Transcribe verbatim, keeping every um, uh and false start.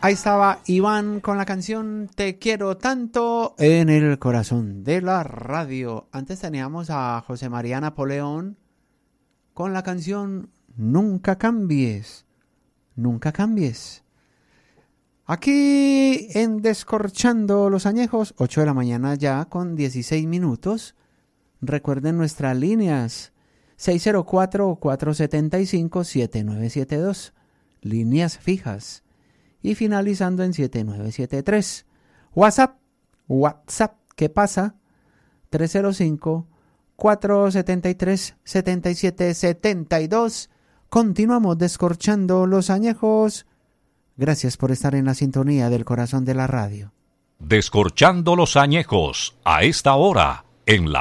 Ahí estaba Iván con la canción Te quiero tanto en el corazón de la radio. Antes teníamos a José María Napoleón con la canción Nunca cambies, nunca cambies. Aquí en Descorchando los Añejos, ocho de la mañana ya con dieciséis minutos. Recuerden nuestras líneas seis cero cuatro, cuatro siete cinco, siete nueve siete dos, líneas fijas. Y finalizando en siete nueve siete tres. WhatsApp, WhatsApp, ¿qué pasa? tres cero cinco, cuatro siete tres, siete siete siete dos. Continuamos descorchando los añejos. Gracias por estar en la sintonía del corazón de la radio. Descorchando los añejos, a esta hora, en la